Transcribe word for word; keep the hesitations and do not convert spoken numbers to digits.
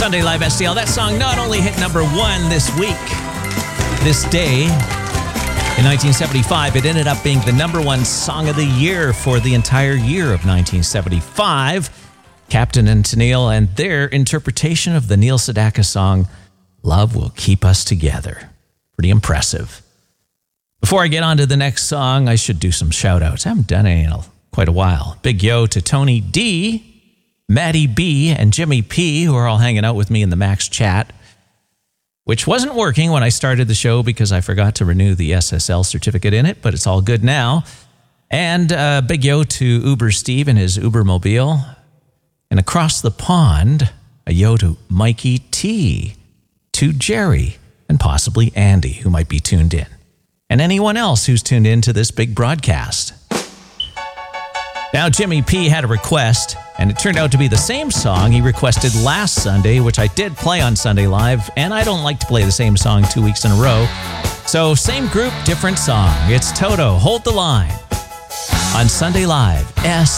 Sunday Live S T L. That song not only hit number one this week, this day, in nineteen seventy-five, it ended up being the number one song of the year for the entire year of nineteen seventy-five. Captain and Tennille and their interpretation of the Neil Sedaka song, Love Will Keep Us Together. Pretty impressive. Before I get on to the next song, I should do some shout-outs. I haven't done any in quite a while. Big yo to Tony D., Maddie B., and Jimmy P., who are all hanging out with me in the Max chat, which wasn't working when I started the show because I forgot to renew the S S L certificate in it, but it's all good now. And uh, big yo to Uber Steve and his Ubermobile. And across the pond, a yo to Mikey T., to Jerry, and possibly Andy, who might be tuned in. And anyone else who's tuned in to this big broadcast. Now, Jimmy P. had a request, and it turned out to be the same song he requested last Sunday, which I did play on Sunday Live, and I don't like to play the same song two weeks in a row. So, same group, different song. It's Toto, Hold the Line, on Sunday Live, S